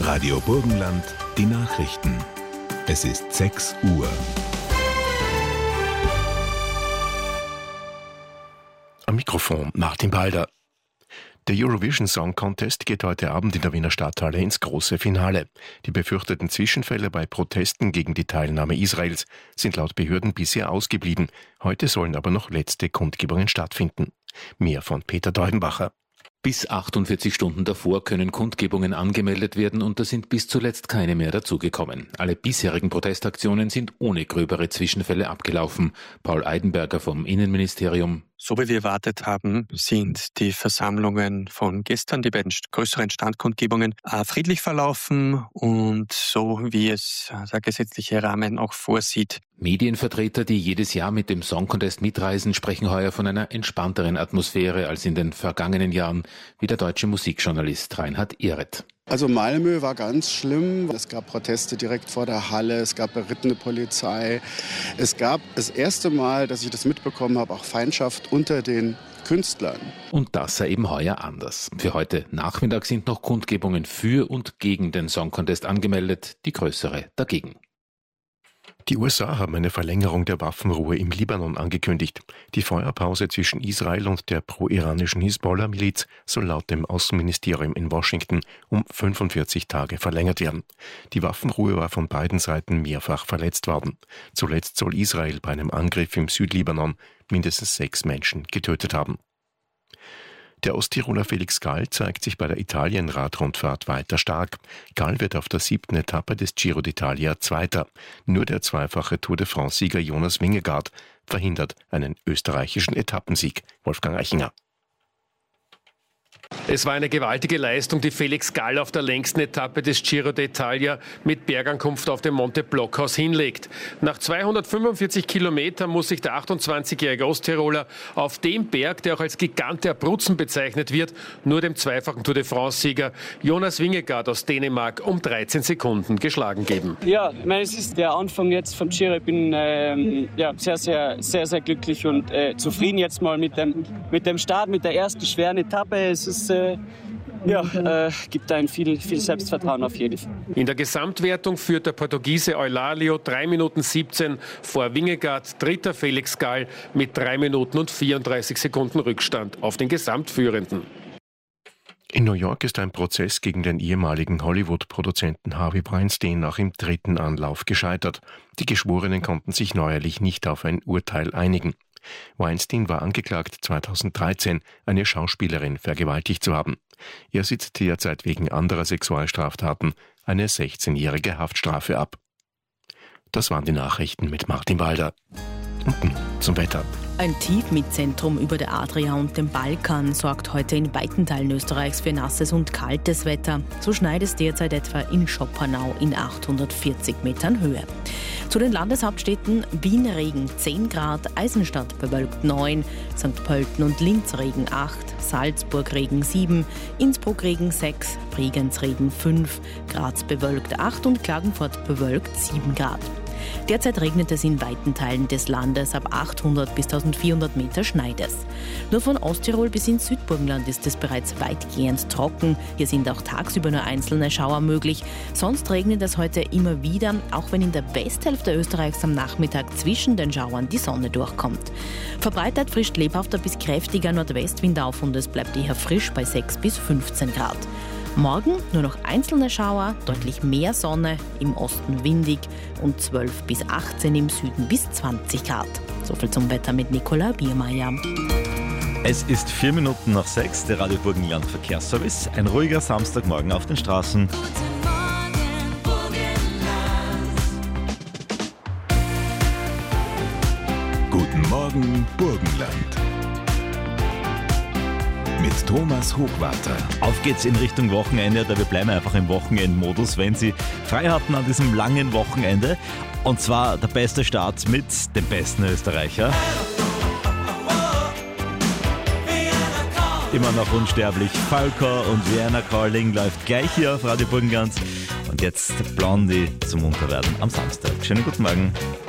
Radio Burgenland, die Nachrichten. Es ist 6 Uhr. Am Mikrofon Martin Balder. Der Eurovision Song Contest geht heute Abend in der Wiener Stadthalle ins große Finale. Die befürchteten Zwischenfälle bei Protesten gegen die Teilnahme Israels sind laut Behörden bisher ausgeblieben. Heute sollen aber noch letzte Kundgebungen stattfinden. Mehr von Peter Deudenbacher. Bis 48 Stunden davor können Kundgebungen angemeldet werden und da sind bis zuletzt keine mehr dazugekommen. Alle bisherigen Protestaktionen sind ohne gröbere Zwischenfälle abgelaufen. Paul Eidenberger vom Innenministerium. So wie wir erwartet haben, sind die Versammlungen von gestern, die beiden größeren Standkundgebungen, friedlich verlaufen und so wie es der gesetzliche Rahmen auch vorsieht. Medienvertreter, die jedes Jahr mit dem Song Contest mitreisen, sprechen heuer von einer entspannteren Atmosphäre als in den vergangenen Jahren, wie der deutsche Musikjournalist Reinhard Ehret. Also Malmö war ganz schlimm. Es gab Proteste direkt vor der Halle, es gab berittene Polizei. Es gab das erste Mal, dass ich das mitbekommen habe, auch Feindschaft unter den Künstlern. Und das sei eben heuer anders. Für heute Nachmittag sind noch Kundgebungen für und gegen den Song Contest angemeldet, die größere dagegen. Die USA haben eine Verlängerung der Waffenruhe im Libanon angekündigt. Die Feuerpause zwischen Israel und der pro-iranischen Hisbollah-Miliz soll laut dem Außenministerium in Washington um 45 Tage verlängert werden. Die Waffenruhe war von beiden Seiten mehrfach verletzt worden. Zuletzt soll Israel bei einem Angriff im Südlibanon mindestens 6 Menschen getötet haben. Der Osttiroler Felix Gall zeigt sich bei der Italien-Radrundfahrt weiter stark. Gall wird auf der 7. Etappe des Giro d'Italia Zweiter. Nur der zweifache Tour de France-Sieger Jonas Vingegaard verhindert einen österreichischen Etappensieg. Wolfgang Eichinger. Es war eine gewaltige Leistung, die Felix Gall auf der längsten Etappe des Giro d'Italia mit Bergankunft auf dem Monte Blockhaus hinlegt. Nach 245 Kilometern muss sich der 28-jährige Osttiroler auf dem Berg, der auch als Gigant der Abruzzen bezeichnet wird, nur dem zweifachen Tour de France-Sieger Jonas Vingegaard aus Dänemark um 13 Sekunden geschlagen geben. Ja, ich meine, es ist der Anfang jetzt vom Giro. Ich bin sehr glücklich und zufrieden jetzt mal mit dem Start, mit der ersten schweren Etappe. Es ist gibt ein viel Selbstvertrauen auf jeden Fall. In der Gesamtwertung führt der Portugiese Eulalio 3 Minuten 17 vor Vingegaard, dritter Felix Gall mit 3 Minuten und 34 Sekunden Rückstand auf den Gesamtführenden. In New York ist ein Prozess gegen den ehemaligen Hollywood-Produzenten Harvey Weinstein nach im 3. Anlauf gescheitert. Die Geschworenen konnten sich neuerlich nicht auf ein Urteil einigen. Weinstein war angeklagt, 2013 eine Schauspielerin vergewaltigt zu haben. Er sitzt derzeit wegen anderer Sexualstraftaten eine 16-jährige Haftstrafe ab. Das waren die Nachrichten mit Martin Balder. Und nun zum Wetter. Ein Tiefmitzentrum über der Adria und dem Balkan sorgt heute in weiten Teilen Österreichs für nasses und kaltes Wetter. So schneit es derzeit etwa in Schoppernau in 840 Metern Höhe. Zu den Landeshauptstädten Wien Regen 10 Grad, Eisenstadt bewölkt 9, St. Pölten und Linz Regen 8, Salzburg Regen 7, Innsbruck Regen 6, Bregenz Regen 5, Graz bewölkt 8 und Klagenfurt bewölkt 7 Grad. Derzeit regnet es in weiten Teilen des Landes, ab 800 bis 1400 Meter schneit es. Nur von Osttirol bis ins Südburgenland ist es bereits weitgehend trocken. Hier sind auch tagsüber nur einzelne Schauer möglich. Sonst regnet es heute immer wieder, auch wenn in der Westhälfte Österreichs am Nachmittag zwischen den Schauern die Sonne durchkommt. Verbreitet frischt lebhafter bis kräftiger Nordwestwind auf und es bleibt eher frisch bei 6 bis 15 Grad. Morgen nur noch einzelne Schauer, deutlich mehr Sonne, im Osten windig und 12 bis 18 im Süden bis 20 Grad. Soviel zum Wetter mit Nicola Biermeier. Es ist 4 Minuten nach 6, der Radio Burgenland Verkehrsservice. Ein ruhiger Samstagmorgen auf den Straßen. Guten Morgen, Burgenland. Mit Thomas Hochwarter. Auf geht's in Richtung Wochenende, da wir bleiben einfach im Wochenendmodus, wenn Sie frei hatten an diesem langen Wochenende. Und zwar der beste Start mit dem besten Österreicher. Immer noch unsterblich. Falco und Vienna Calling läuft gleich hier auf Radio Burgenland. Und jetzt Blondie zum Munterwerden am Samstag. Schönen guten Morgen.